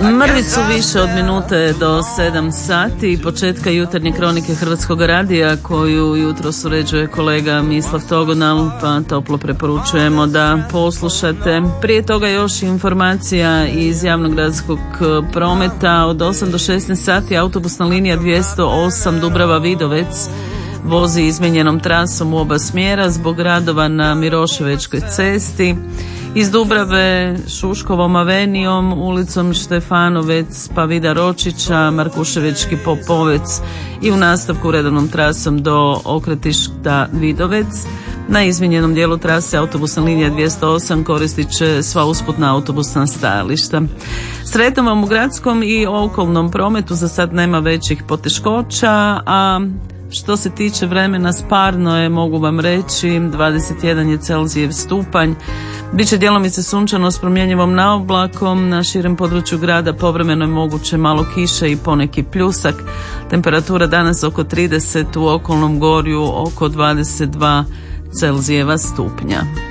Mrvicu više od minute do 7 sati i početka jutarnje kronike Hrvatskog radija koju jutros uređuje kolega Mislav Togonal, pa toplo preporučujemo da poslušate. Prije toga još informacija iz javnog gradskog prometa. Od 8 do 16 sati autobusna linija 208 Dubrava-Vidovec vozi izmijenjenom trasom u oba smjera zbog radova na Miroševićkoj cesti. Iz Dubrave Šuškovom avenijom, ulicom Štefanovec, pa Vida Ročića, Markuševićki Popovec i u nastavku redovnom trasom do okretišta Vidovec. Na izmijenjenom dijelu trase autobusna linija 208 koristit će sva usputna autobusna stajališta. Sretom vam u gradskom i okolnom prometu za sad nema većih poteškoća, a što se tiče vremena sparno je, mogu vam reći, 21 je Celzijev stupanj. Biće djelomice sunčano s promjenjivom naoblakom, na širem području grada povremeno je moguće malo kiše i poneki pljusak. Temperatura danas oko 30, u okolnom gorju oko 22 Celzijeva stupnja.